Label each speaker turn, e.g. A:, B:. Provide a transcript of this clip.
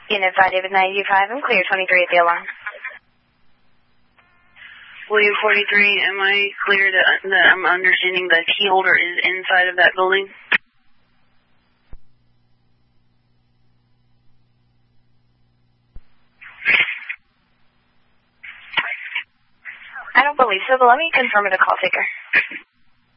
A: Unit 5, David 95, I'm clear 23 at the alarm.
B: William 43, am I clear that I'm understanding the key holder is inside of that building?
A: I don't believe so, but let me confirm with the call taker.